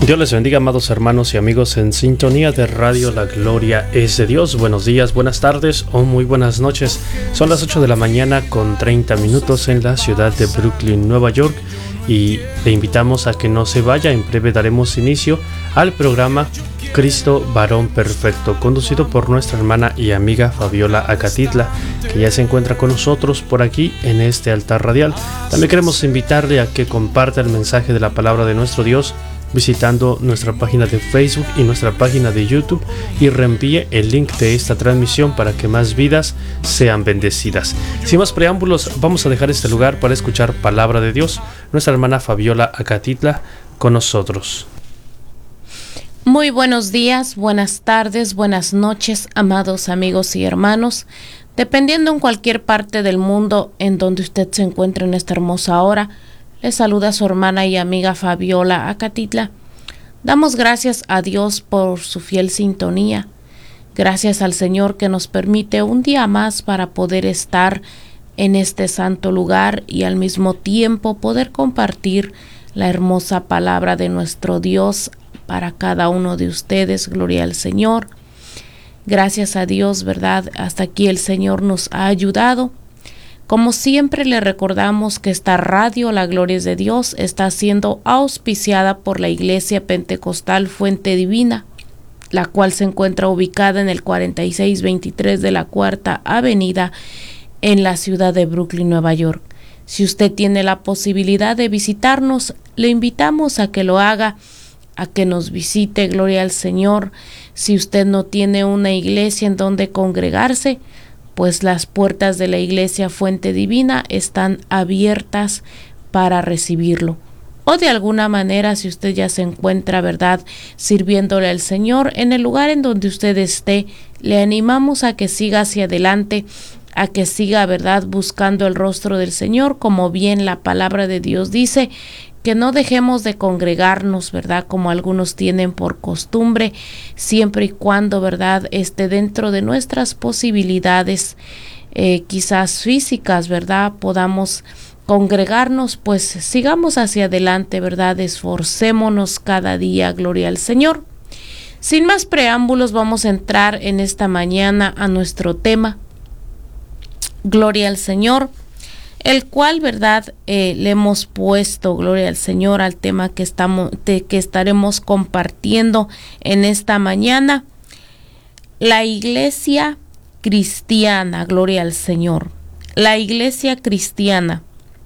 Dios les bendiga, amados hermanos y amigos en sintonía de Radio La Gloria es de Dios. Buenos días, buenas tardes o muy buenas noches. Son las 8 de la mañana con 30 minutos en la ciudad de Brooklyn, Nueva York. Y le invitamos a que no se vaya. En breve daremos inicio al programa Cristo Varón Perfecto, conducido por nuestra hermana y amiga Fabiola Acatitla, que ya se encuentra con nosotros por aquí en este altar radial. También queremos invitarle a que comparta el mensaje de la palabra de nuestro Dios visitando nuestra página de Facebook y nuestra página de YouTube, y reenvíe el link de esta transmisión para que más vidas sean bendecidas. Sin más preámbulos, vamos a dejar este lugar para escuchar palabra de Dios. Nuestra hermana Fabiola Acatitla con nosotros. Muy buenos días, buenas tardes, buenas noches, amados amigos y hermanos, dependiendo en cualquier parte del mundo en donde usted se encuentre en esta hermosa hora. Le saluda su hermana y amiga Fabiola Acatitla. Damos gracias a Dios por su fiel sintonía. Gracias al Señor que nos permite un día más para poder estar en este santo lugar y al mismo tiempo poder compartir la hermosa palabra de nuestro Dios para cada uno de ustedes. Gloria al Señor. Gracias a Dios, ¿verdad? Hasta aquí el Señor nos ha ayudado. Como siempre le recordamos que esta radio, La Gloria es de Dios, está siendo auspiciada por la Iglesia Pentecostal Fuente Divina, la cual se encuentra ubicada en el 4623 de la Cuarta Avenida en la ciudad de Brooklyn, Nueva York. Si usted tiene la posibilidad de visitarnos, le invitamos a que lo haga, a que nos visite. Gloria al Señor. Si usted no tiene una iglesia en donde congregarse, pues las puertas de la Iglesia Fuente Divina están abiertas para recibirlo. O de alguna manera, si usted ya se encuentra, ¿verdad?, sirviéndole al Señor en el lugar en donde usted esté, le animamos a que siga hacia adelante, a que siga, ¿verdad?, buscando el rostro del Señor, como bien la palabra de Dios dice, que no dejemos de congregarnos, ¿verdad?, como algunos tienen por costumbre, siempre y cuando, ¿verdad?, esté dentro de nuestras posibilidades, quizás físicas, ¿verdad?, podamos congregarnos, pues sigamos hacia adelante, ¿verdad?, esforcémonos cada día. Gloria al Señor. Sin más preámbulos, vamos a entrar en esta mañana a nuestro tema, Gloria al Señor, el cual, ¿verdad?, le hemos puesto, gloria al Señor, al tema que estaremos compartiendo en esta mañana, la iglesia cristiana. Gloria al Señor. La iglesia cristiana.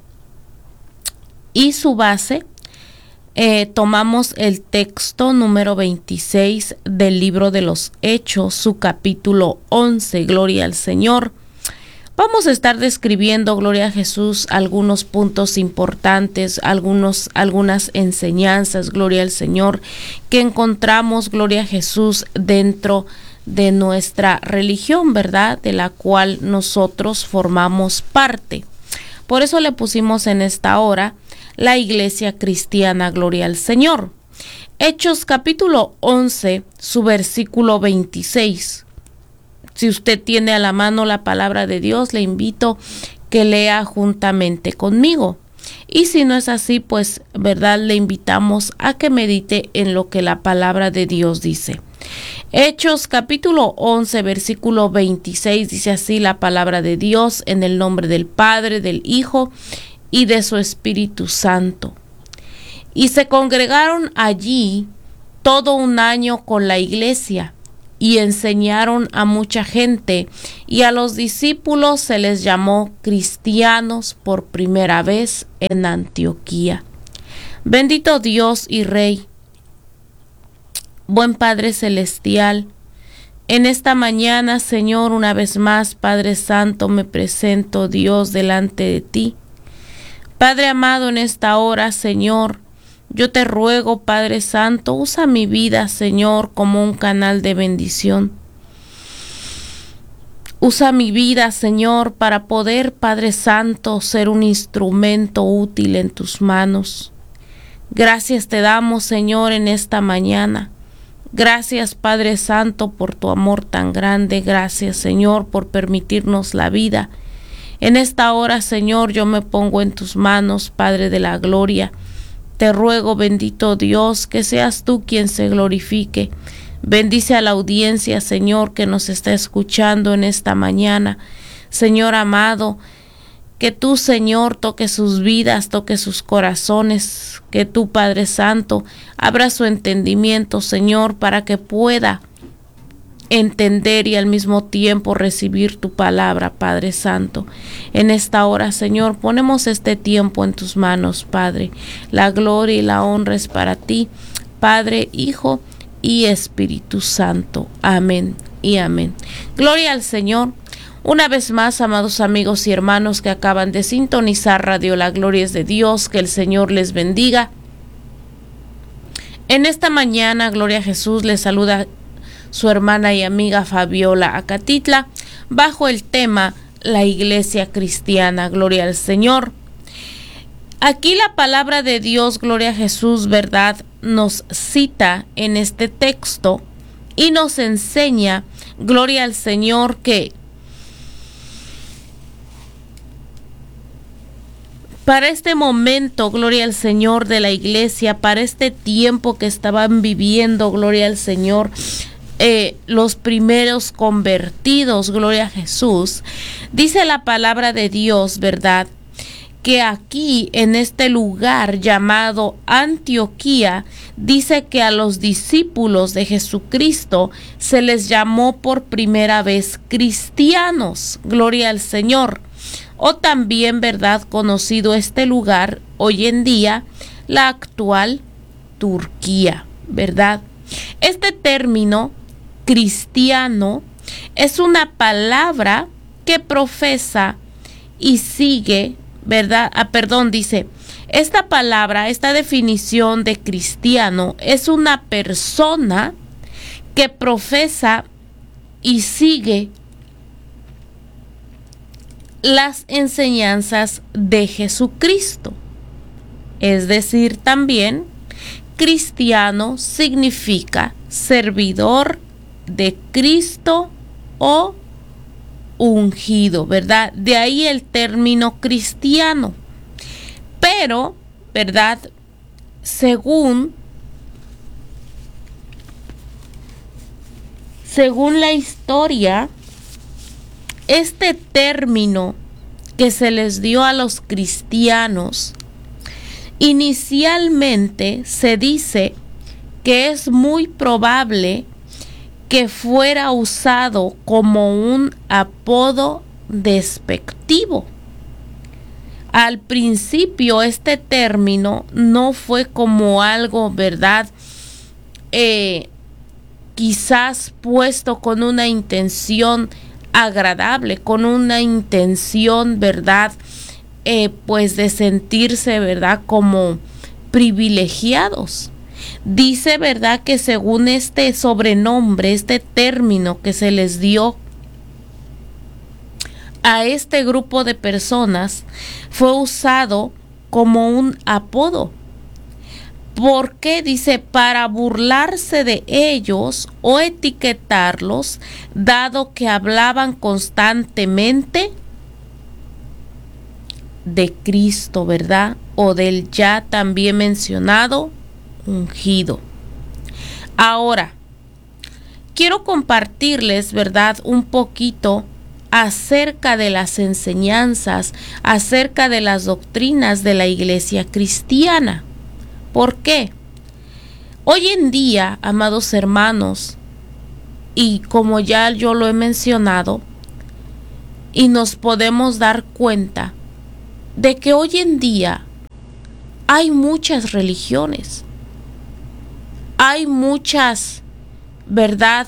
Y su base, tomamos el texto número 26 del libro de los Hechos, su capítulo 11, gloria al Señor. Vamos a estar describiendo, gloria a Jesús, algunos puntos importantes, algunas enseñanzas, gloria al Señor, que encontramos, gloria a Jesús, dentro de nuestra religión, ¿verdad?, de la cual nosotros formamos parte. Por eso le pusimos en esta hora la iglesia cristiana, gloria al Señor. Hechos capítulo 11, su versículo 26. Si usted tiene a la mano la palabra de Dios, le invito que lea juntamente conmigo. Y si no es así, pues, ¿verdad?, le invitamos a que medite en lo que la palabra de Dios dice. Hechos capítulo 11, versículo 26, dice así la palabra de Dios: en el nombre del Padre, del Hijo y de su Espíritu Santo. Y se congregaron allí todo un año con la iglesia, y enseñaron a mucha gente, y a los discípulos se les llamó cristianos por primera vez en Antioquía. Bendito Dios y Rey, buen Padre Celestial, en esta mañana, Señor, una vez más, Padre Santo, me presento, Dios, delante de ti. Padre amado, en esta hora, Señor, yo te ruego, Padre Santo, usa mi vida, Señor, como un canal de bendición. Usa mi vida, Señor, para poder, Padre Santo, ser un instrumento útil en tus manos. Gracias te damos, Señor, en esta mañana. Gracias, Padre Santo, por tu amor tan grande. Gracias, Señor, por permitirnos la vida. En esta hora, Señor, yo me pongo en tus manos, Padre de la gloria. Te ruego, bendito Dios, que seas tú quien se glorifique. Bendice a la audiencia, Señor, que nos está escuchando en esta mañana. Señor amado, que tú, Señor, toque sus vidas, toque sus corazones, que tú, Padre Santo, abra su entendimiento, Señor, para que pueda entender y al mismo tiempo recibir tu palabra, Padre Santo. En esta hora, Señor, ponemos este tiempo en tus manos, Padre. La gloria y la honra es para ti, Padre, Hijo y Espíritu Santo. Amén y amén. Gloria al Señor. Una vez más, amados amigos y hermanos que acaban de sintonizar Radio La Gloria es de Dios, que el Señor les bendiga. En esta mañana, Gloria a Jesús, les saluda su hermana y amiga Fabiola Acatitla, bajo el tema La Iglesia Cristiana. Gloria al Señor. Aquí la palabra de Dios, Gloria a Jesús, ¿verdad?, nos cita en este texto y nos enseña, Gloria al Señor, que para este momento, gloria al Señor, de la iglesia, para este tiempo que estaban viviendo, gloria al Señor, los primeros convertidos, gloria a Jesús, dice la palabra de Dios, ¿verdad?, que aquí en este lugar llamado Antioquía, dice que a los discípulos de Jesucristo se les llamó por primera vez cristianos, gloria al Señor. O también, ¿verdad?, conocido este lugar hoy en día, la actual Turquía, ¿verdad? Este término cristiano es una palabra que profesa y sigue, ¿verdad? Dice, esta palabra, esta definición de cristiano es una persona que profesa y sigue las enseñanzas de Jesucristo. Es decir, también cristiano significa servidor de Cristo o ungido, ¿verdad? De ahí el término cristiano. Pero, ¿verdad?, según la historia, este término que se les dio a los cristianos, inicialmente se dice que es muy probable que fuera usado como un apodo despectivo. Al principio este término no fue como algo, ¿verdad?, quizás puesto con una intención agradable, con una intención, ¿verdad?, pues de sentirse, ¿verdad?, como privilegiados. Dice, ¿verdad?, que según este sobrenombre, este término que se les dio a este grupo de personas, fue usado como un apodo. ¿Por qué? Dice, para burlarse de ellos o etiquetarlos, dado que hablaban constantemente de Cristo, ¿verdad?, o del ya también mencionado ungido. Ahora, quiero compartirles, ¿verdad?, un poquito acerca de las enseñanzas, acerca de las doctrinas de la iglesia cristiana. ¿Por qué? Hoy en día, amados hermanos, y como ya yo lo he mencionado, y nos podemos dar cuenta de que hoy en día hay muchas religiones, hay muchas, ¿verdad?,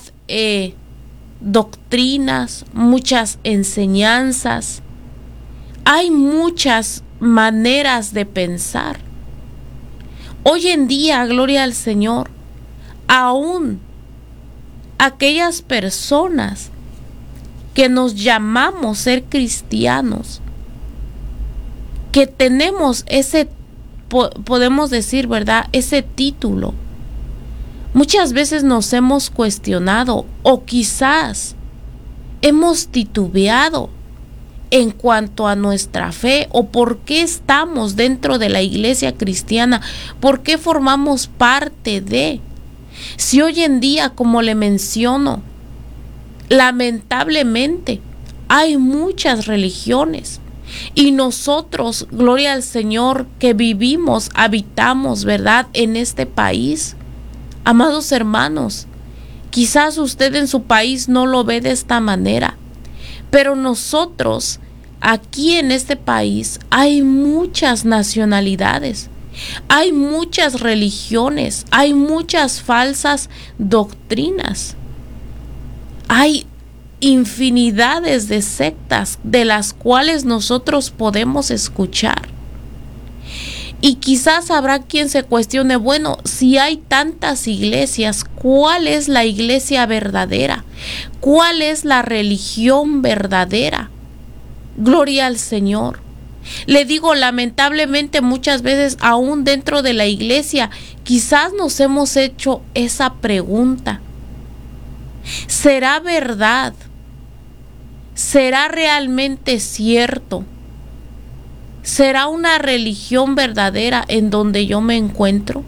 doctrinas, muchas enseñanzas, hay muchas maneras de pensar. Hoy en día, gloria al Señor, aún aquellas personas que nos llamamos ser cristianos, que tenemos ese, podemos decir, ¿verdad?, ese título, muchas veces nos hemos cuestionado o quizás hemos titubeado en cuanto a nuestra fe o por qué estamos dentro de la iglesia cristiana, por qué formamos parte de. Si hoy en día, como le menciono, lamentablemente hay muchas religiones y nosotros, gloria al Señor, que vivimos, habitamos, ¿verdad?, en este país. Amados hermanos, quizás usted en su país no lo ve de esta manera, pero nosotros aquí en este país hay muchas nacionalidades, hay muchas religiones, hay muchas falsas doctrinas, hay infinidades de sectas de las cuales nosotros podemos escuchar. Y quizás habrá quien se cuestione, bueno, si hay tantas iglesias, ¿cuál es la iglesia verdadera? ¿Cuál es la religión verdadera? Gloria al Señor. Le digo, lamentablemente muchas veces aún dentro de la iglesia, quizás nos hemos hecho esa pregunta. ¿Será verdad? ¿Será realmente cierto? ¿Será una religión verdadera en donde yo me encuentro?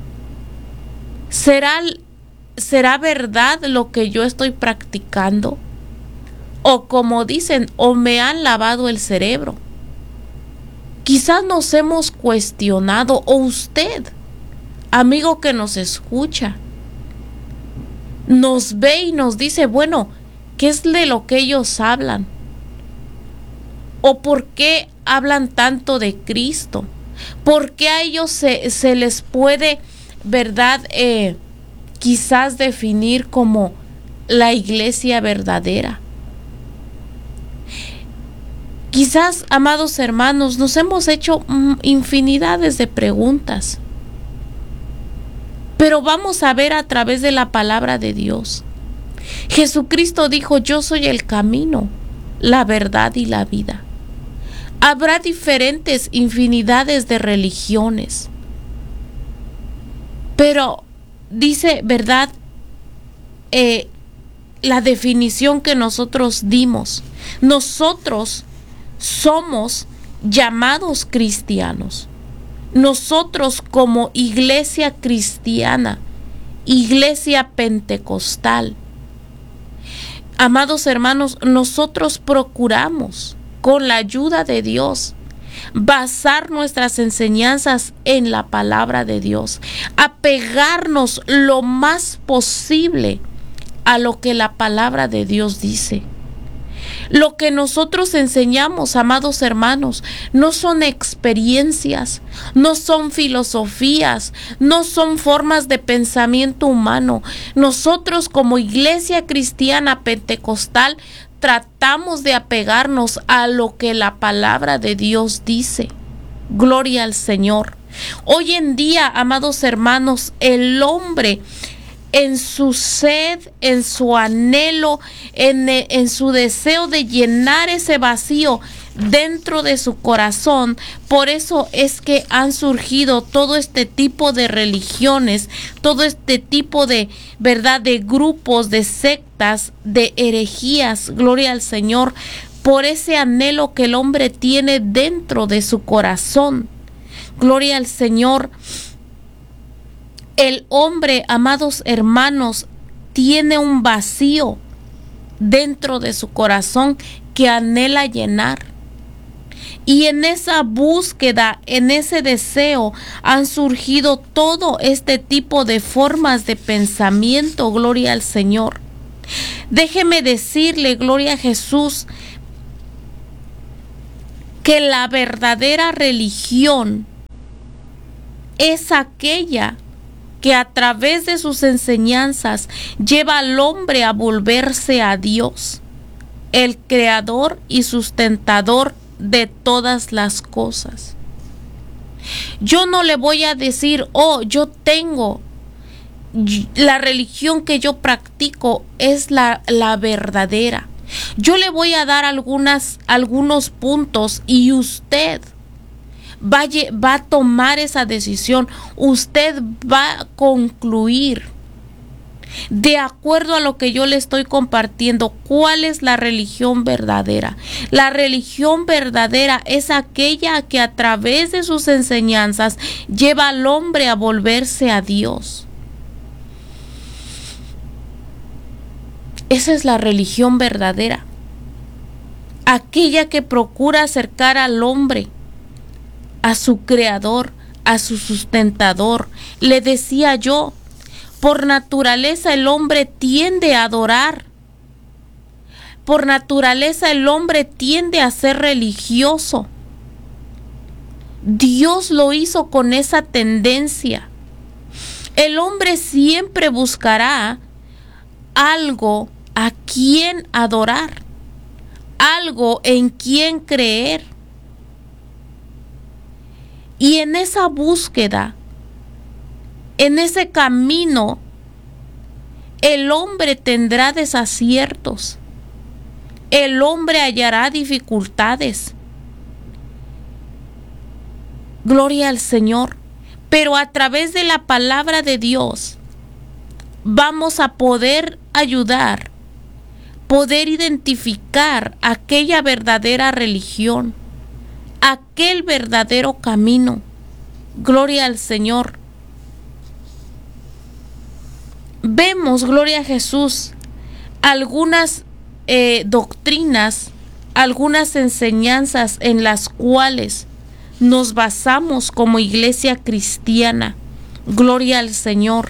¿Será verdad lo que yo estoy practicando? O como dicen, o me han lavado el cerebro. Quizás nos hemos cuestionado, o usted, amigo que nos escucha, nos ve y nos dice, bueno, ¿qué es de lo que ellos hablan? ¿O por qué hablan tanto de Cristo? ¿Por qué a ellos se les puede, verdad, quizás definir como la iglesia verdadera? Quizás, amados hermanos, nos hemos hecho infinidades de preguntas, pero vamos a ver a través de la palabra de Dios. Jesucristo dijo, yo soy el camino, la verdad y la vida. Habrá diferentes infinidades de religiones, pero dice, ¿verdad?, la definición que nosotros dimos. Nosotros somos llamados cristianos. Nosotros como iglesia cristiana, iglesia pentecostal, amados hermanos, nosotros procuramos con la ayuda de Dios basar nuestras enseñanzas en la palabra de Dios, apegarnos lo más posible a lo que la palabra de Dios dice. Lo que nosotros enseñamos, amados hermanos, no son experiencias, no son filosofías, no son formas de pensamiento humano. Nosotros como iglesia cristiana pentecostal tratamos de apegarnos a lo que la palabra de Dios dice. Gloria al Señor. Hoy en día, amados hermanos, el hombre en su sed, en su anhelo, en su deseo de llenar ese vacío dentro de su corazón. Por eso es que han surgido todo este tipo de religiones, todo este tipo de, ¿verdad?, de grupos, de sectas, de herejías. Gloria al Señor, por ese anhelo que el hombre tiene dentro de su corazón. Gloria al Señor. El hombre, amados hermanos, tiene un vacío dentro de su corazón que anhela llenar. Y en esa búsqueda, en ese deseo, han surgido todo este tipo de formas de pensamiento. Gloria al Señor. Déjeme decirle, gloria a Jesús, que la verdadera religión es aquella que a través de sus enseñanzas lleva al hombre a volverse a Dios, el creador y sustentador de todas las cosas. Yo no le voy a decir, oh, yo tengo, la religión que yo practico es la verdadera. Yo le voy a dar algunos puntos y usted va a tomar esa decisión. Usted va a concluir de acuerdo a lo que yo le estoy compartiendo, ¿cuál es la religión verdadera? La religión verdadera es aquella que a través de sus enseñanzas lleva al hombre a volverse a Dios. Esa es la religión verdadera. Aquella que procura acercar al hombre a su creador, a su sustentador. Le decía yo, por naturaleza el hombre tiende a adorar. Por naturaleza el hombre tiende a ser religioso. Dios lo hizo con esa tendencia. El hombre siempre buscará algo a quien adorar, algo en quien creer. Y en esa búsqueda, en ese camino, el hombre tendrá desaciertos, el hombre hallará dificultades. Gloria al Señor. Pero a través de la palabra de Dios vamos a poder ayudar, poder identificar aquella verdadera religión, aquel verdadero camino. Gloria al Señor. Vemos, gloria a Jesús, algunas doctrinas, algunas enseñanzas en las cuales nos basamos como iglesia cristiana. Gloria al Señor.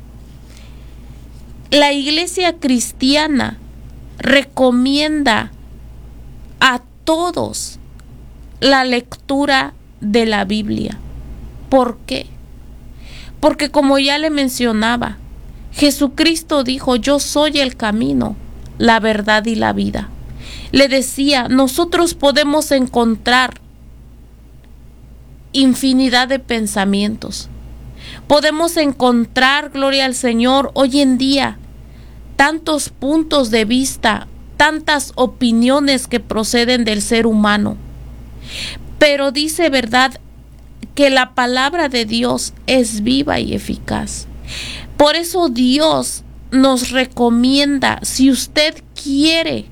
La iglesia cristiana recomienda a todos la lectura de la Biblia. ¿Por qué? Porque como ya le mencionaba, Jesucristo dijo: yo soy el camino, la verdad y la vida. Le decía, nosotros podemos encontrar infinidad de pensamientos. Podemos encontrar, gloria al Señor, hoy en día, tantos puntos de vista, tantas opiniones que proceden del ser humano. Pero dice, ¿verdad?, que la palabra de Dios es viva y eficaz. Por eso Dios nos recomienda, si usted quiere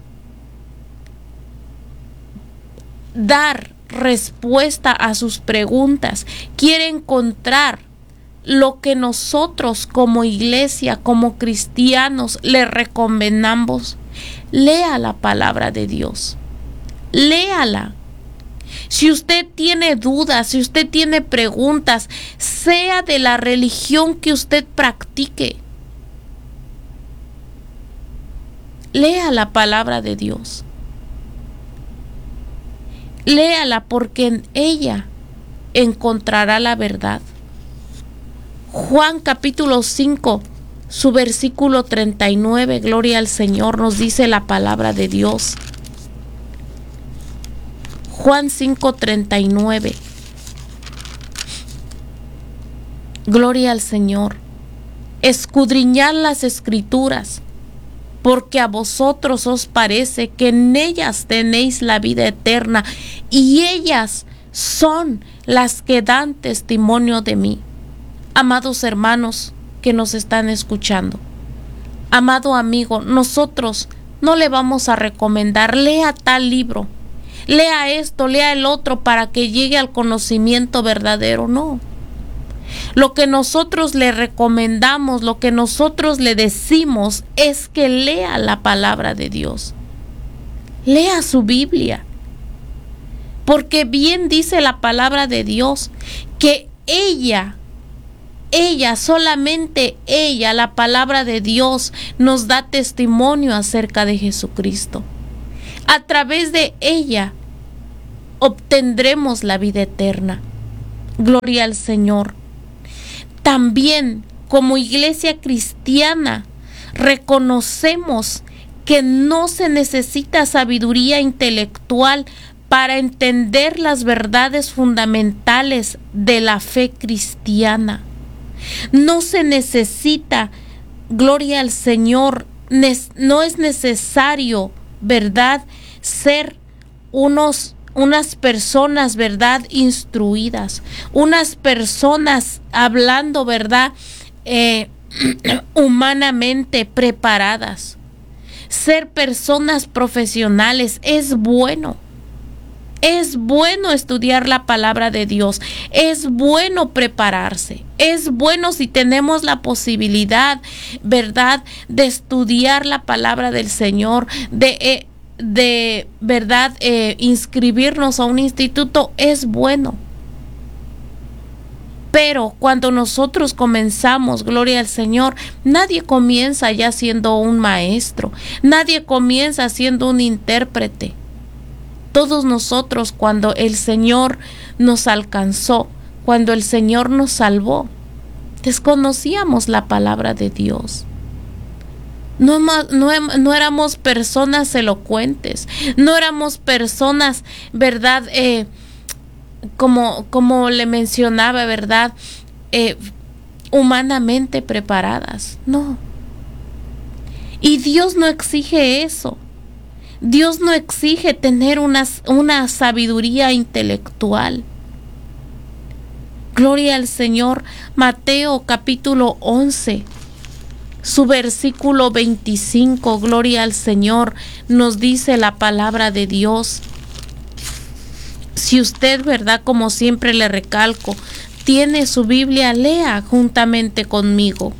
dar respuesta a sus preguntas, quiere encontrar lo que nosotros como iglesia, como cristianos, le recomendamos, lea la palabra de Dios, léala. Si usted tiene dudas, si usted tiene preguntas, sea de la religión que usted practique, lea la palabra de Dios. Léala, porque en ella encontrará la verdad. Juan capítulo 5, su versículo 39, gloria al Señor, nos dice la palabra de Dios. Juan 5:39. Gloria al Señor. Escudriñad las Escrituras, porque a vosotros os parece que en ellas tenéis la vida eterna, y ellas son las que dan testimonio de mí. Amados hermanos que nos están escuchando, amado amigo, nosotros no le vamos a recomendar, lea tal libro, lea esto, lea el otro para que llegue al conocimiento verdadero. No. Lo que nosotros le recomendamos, lo que nosotros le decimos es que lea la palabra de Dios. Lea su Biblia. Porque bien dice la palabra de Dios que ella, solamente ella, la palabra de Dios, nos da testimonio acerca de Jesucristo. A través de ella obtendremos la vida eterna. Gloria al Señor. También, como iglesia cristiana, reconocemos que no se necesita sabiduría intelectual para entender las verdades fundamentales de la fe cristiana. No se necesita, gloria al Señor, no es necesario, ¿verdad?, ser unas personas, ¿verdad?, instruidas, unas personas hablando, ¿verdad?, humanamente preparadas. Ser personas profesionales es bueno. Es bueno estudiar la palabra de Dios. Es bueno prepararse. Es bueno si tenemos la posibilidad, ¿verdad?, de estudiar la palabra del Señor, de verdad inscribirnos a un instituto. Es bueno. Pero cuando nosotros comenzamos, gloria al Señor, nadie comienza ya siendo un maestro, nadie comienza siendo un intérprete. Todos nosotros, cuando el Señor nos alcanzó, cuando el Señor nos salvó, desconocíamos la palabra de Dios. No éramos personas elocuentes, no éramos personas, ¿verdad?, como le mencionaba, ¿verdad?, humanamente preparadas. No. Y Dios no exige eso. Dios no exige tener una sabiduría intelectual. Gloria al Señor. Mateo capítulo 11, su versículo 25, gloria al Señor, nos dice la palabra de Dios. Si usted, ¿verdad?, como siempre le recalco, tiene su Biblia, lea juntamente conmigo.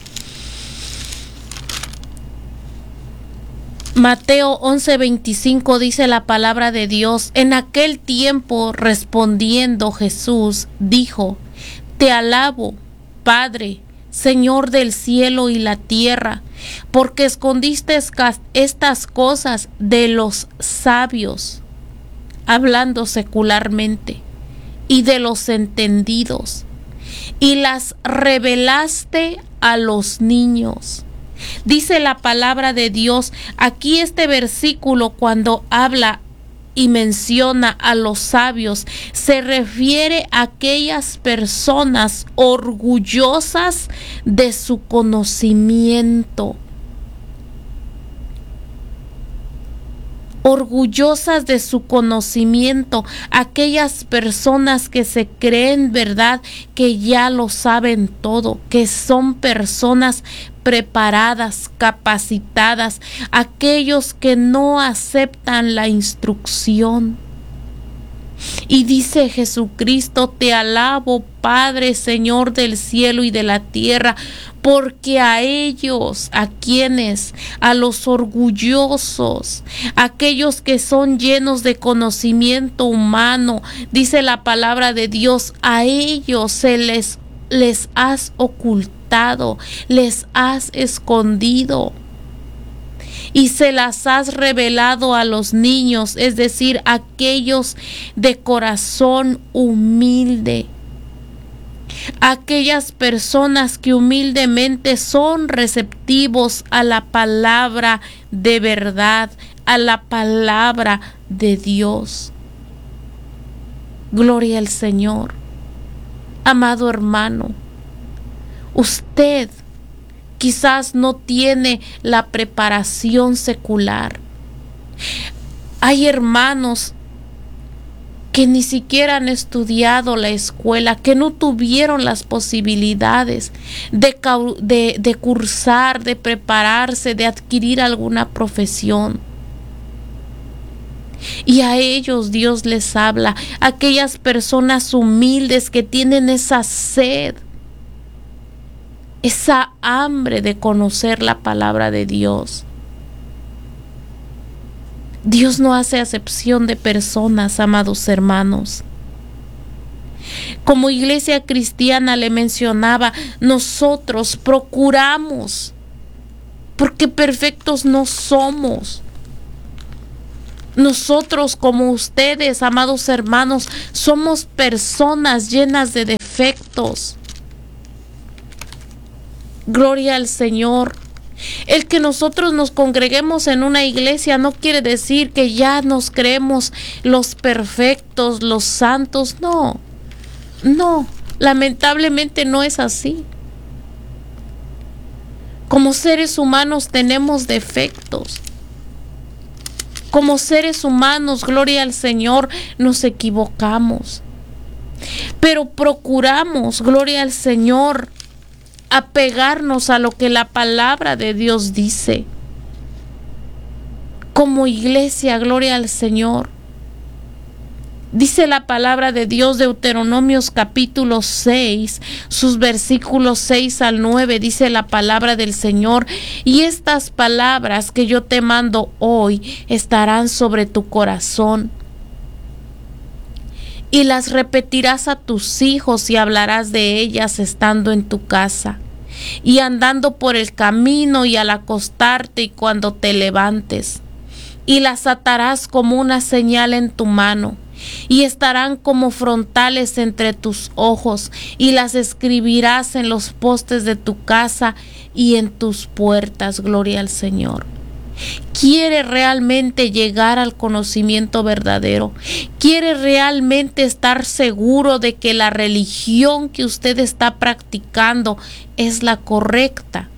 Mateo 11:25 dice la palabra de Dios: en aquel tiempo, respondiendo Jesús, dijo: Te alabo, Padre, Señor del cielo y la tierra, porque escondiste estas cosas de los sabios, hablando secularmente, y de los entendidos, y las revelaste a los niños. Dice la palabra de Dios, aquí este versículo, cuando habla y menciona a los sabios, se refiere a aquellas personas orgullosas de su conocimiento. Orgullosas de su conocimiento, aquellas personas que se creen, ¿verdad?, que ya lo saben todo, que son personas preparadas, capacitadas, aquellos que no aceptan la instrucción. Y dice Jesucristo: te alabo, Padre, Señor del cielo y de la tierra, porque a ellos, ¿a quiénes? A los orgullosos, aquellos que son llenos de conocimiento humano, dice la palabra de Dios, a ellos les has ocultado, les has escondido y se las has revelado a los niños, es decir, aquellos de corazón humilde, aquellas personas que humildemente son receptivos a la palabra de verdad, a la palabra de Dios. Gloria al Señor. Amado hermano, usted quizás no tiene la preparación secular. Hay hermanos que ni siquiera han estudiado la escuela, que no tuvieron las posibilidades de cursar, de prepararse, de adquirir alguna profesión. Y a ellos Dios les habla, aquellas personas humildes que tienen esa sed, esa hambre de conocer la palabra de Dios. Dios no hace acepción de personas, amados hermanos. Como iglesia cristiana, le mencionaba, nosotros procuramos, porque perfectos no somos. Nosotros, como ustedes, amados hermanos, somos personas llenas de defectos. Gloria al Señor. El que nosotros nos congreguemos en una iglesia no quiere decir que ya nos creemos los perfectos, los santos. No, lamentablemente no es así. Como seres humanos tenemos defectos. Como seres humanos, gloria al Señor, nos equivocamos. Pero procuramos, gloria al Señor, apegarnos a lo que la palabra de Dios dice. Como iglesia, gloria al Señor. Dice la palabra de Dios, Deuteronomios capítulo 6, sus versículos 6 al 9, dice la palabra del Señor: y estas palabras que yo te mando hoy estarán sobre tu corazón, y las repetirás a tus hijos y hablarás de ellas estando en tu casa, y andando por el camino, y al acostarte y cuando te levantes, y las atarás como una señal en tu mano, y estarán como frontales entre tus ojos, y las escribirás en los postes de tu casa y en tus puertas. Gloria al Señor. ¿Quiere realmente llegar al conocimiento verdadero? ¿Quiere realmente estar seguro de que la religión que usted está practicando es la correcta?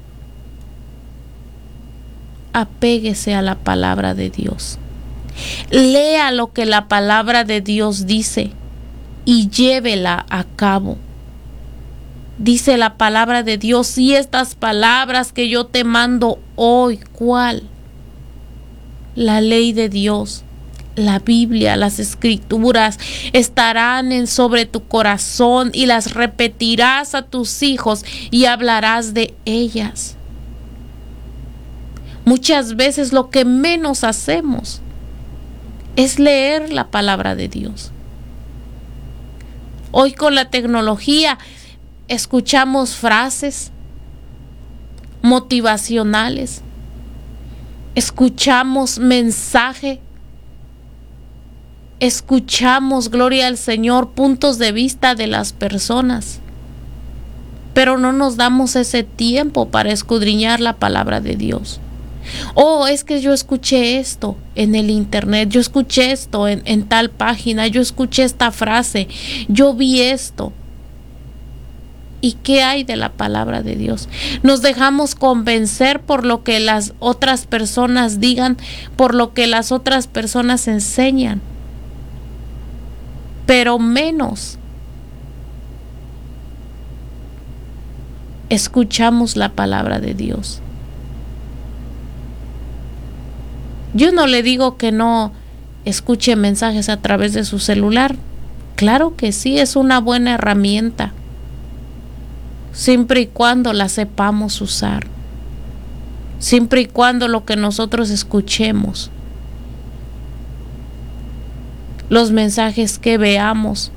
Apéguese a la palabra de Dios. Lea lo que la palabra de Dios dice y llévela a cabo. Dice la palabra de Dios: y estas palabras que yo te mando hoy, ¿cuál? La ley de Dios, la Biblia, las Escrituras, estarán sobre tu corazón, y las repetirás a tus hijos y hablarás de ellas. Muchas veces lo que menos hacemos es leer la palabra de Dios. Hoy con la tecnología escuchamos frases motivacionales, escuchamos mensaje, escuchamos, gloria al Señor, puntos de vista de las personas, pero no nos damos ese tiempo para escudriñar la palabra de Dios. Oh, es que yo escuché esto en el internet, yo escuché esto en tal página, yo escuché esta frase, yo vi esto. ¿Y qué hay de la palabra de Dios? Nos dejamos convencer por lo que las otras personas digan, por lo que las otras personas enseñan, pero menos escuchamos la palabra de Dios. Yo no le digo que no escuche mensajes a través de su celular. Claro que sí, es una buena herramienta, siempre y cuando la sepamos usar, siempre y cuando lo que nosotros escuchemos, los mensajes que veamos,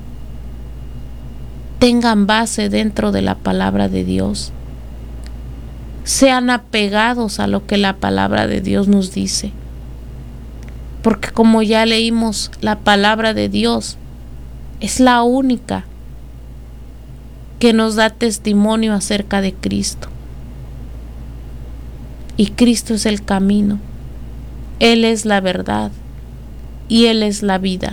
tengan base dentro de la palabra de Dios, sean apegados a lo que la palabra de Dios nos dice. Porque como ya leímos, la palabra de Dios es la única que nos da testimonio acerca de Cristo. Y Cristo es el camino, Él es la verdad y Él es la vida.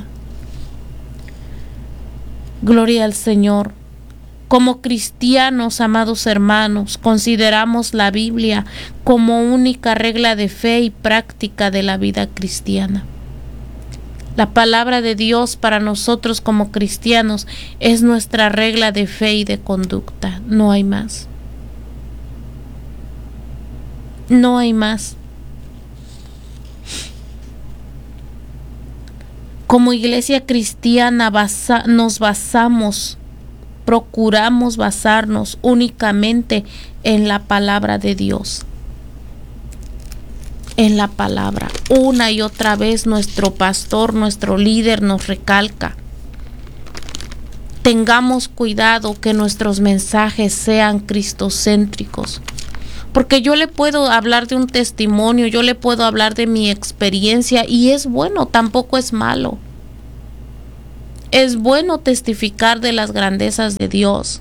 Gloria al Señor. Como cristianos, amados hermanos, consideramos la Biblia como única regla de fe y práctica de la vida cristiana. La palabra de Dios para nosotros como cristianos es nuestra regla de fe y de conducta. No hay más. No hay más. Como iglesia cristiana procuramos basarnos únicamente en la palabra de Dios. En la palabra. Una y otra vez nuestro pastor, nuestro líder nos recalca: tengamos cuidado que nuestros mensajes sean cristocéntricos. Porque yo le puedo hablar de un testimonio, yo le puedo hablar de mi experiencia, y es bueno, tampoco es malo. Es bueno testificar de las grandezas de Dios.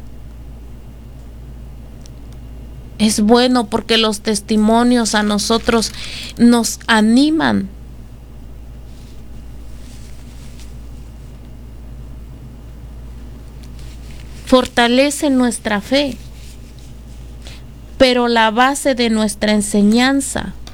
Es bueno porque los testimonios a nosotros nos animan. Fortalecen nuestra fe. Pero la base de nuestra enseñanza